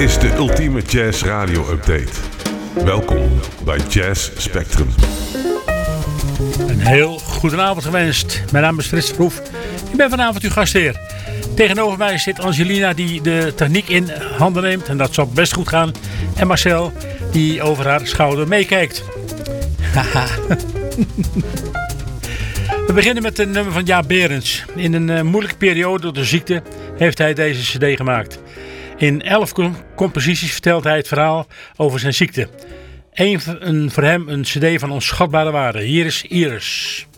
is de ultieme jazz radio update. Welkom bij Jazz Spectrum. Een heel goedenavond gewenst. Mijn naam is Frits Verhoef. Ik ben vanavond uw gastheer. Tegenover mij zit Angelina die de techniek in handen neemt. En dat zal best goed gaan. En Marcel die over haar schouder meekijkt. Haha. We beginnen met een nummer van Jaap Berends. In een moeilijke periode door de ziekte heeft hij deze cd gemaakt. In 11 composities vertelt hij het verhaal over zijn ziekte. Voor hem een cd van onschatbare waarde. Hier is Iris.